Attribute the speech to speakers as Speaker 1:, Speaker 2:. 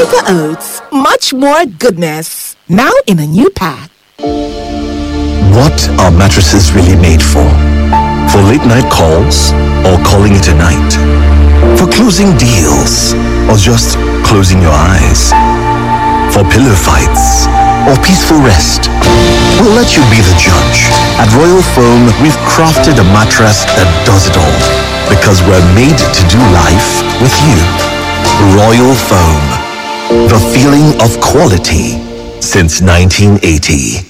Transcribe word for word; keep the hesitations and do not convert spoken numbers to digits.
Speaker 1: Quaker Oats, much more goodness. Now in a new pack.
Speaker 2: What are mattresses really made for? For late night calls or calling it a night? For closing deals or just closing your eyes? For pillow fights or peaceful rest? We'll let you be the judge. At Royal Foam, we've crafted a mattress that does it all because we're made to do life with you. Royal Foam, the feeling of quality since nineteen eighty.